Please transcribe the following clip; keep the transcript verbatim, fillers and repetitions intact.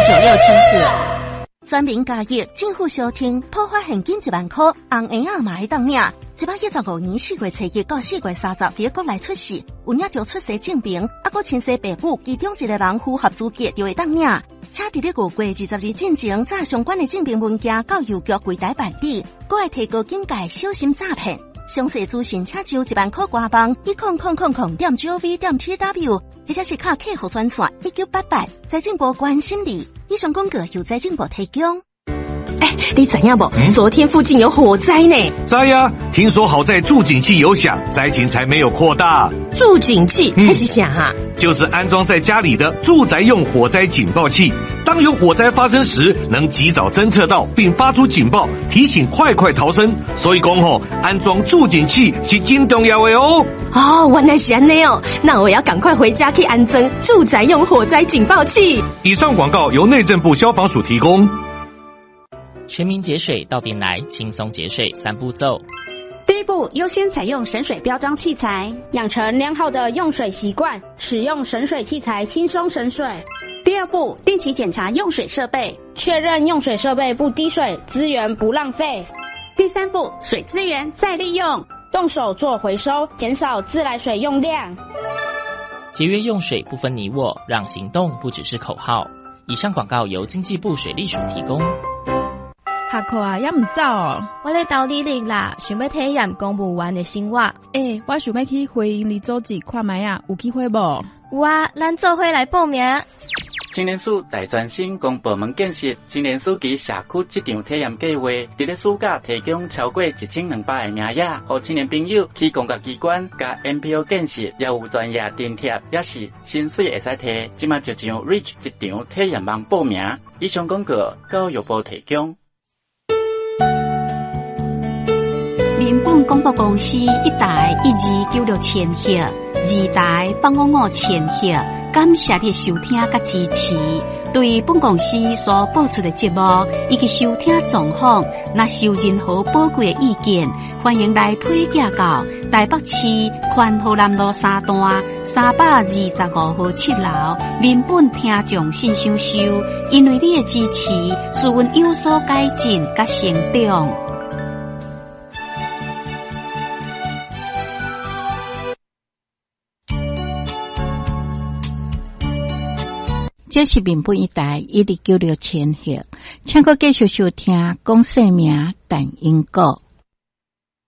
九六千赫。 全民加益，政府小厅破发现金一万块，红婴仔嘛会当领。一百一十五年四月初一到四月三十，伫国内出世，有领着出生证明，啊，搁亲生父母其中一个人符合资格就会当领。且伫咧五月二十日进前，将相关的证明文件到邮局柜台办理，搁会提高警戒，小心诈骗。详细资讯请就一万块官网一空空空空点 gov 点 tw， 或者是卡客户专线一九八八，财政部关心你。以上广告由财政部提供。 哎，你知影不？嗯、昨天附近有火灾呢。 知呀，听说好在助警器有响，灾情才没有扩大。 助警器还是啥哈？ 就是安装在家里的住宅用火灾警报器。当有火灾发生时，能及早侦测到并发出警报，提醒快快逃生。所以讲吼，安装助警器是真重要的哦。 哦，原来是这样哦，那我要赶快回家去安装住宅用火灾警报器。 以上广告由内政部消防署提供。 全民节水到店来，轻松节水三步骤。 第一步，优先采用省水标章器材，养成良好的用水习惯，使用省水器材轻松省水。第二步，定期检查用水设备，确认用水设备不滴水，资源不浪费。第三步，水资源再利用，动手做回收，减少自来水用量。 节约用水不分你我，让行动不只是口号。以上广告由经济部水利署提供。 下课啊，也唔走哦。 我咧斗理力啦，想要体验公务员的生活。 诶、欸，我想要去回营里组织看卖啊，有机会无？ 有啊，咱做伙来报名。 青年署大专生公部门建设青年署及社区这场体验计划，伫咧暑假提供超过一千两百个名额，互青年朋友去公家机关、甲 N P O 建设、业务专业津贴，也是薪水会使摕。即马就上 Reach 一场体验网报名。以上广告教育部提供。 民本广播公司一台一二九六千赫，二台八五五千赫，感谢你的收听甲支持。对本公司所播出的节目以及收听状况，若是有任何宝贵的意见，欢迎来批寄到台北市宽和南路三段三百二十五号七楼民本听众信箱收。因为你的支持，使阮有所改进甲成长。这是民本一台一二九六千赫，请各继续收听讲生命但因果。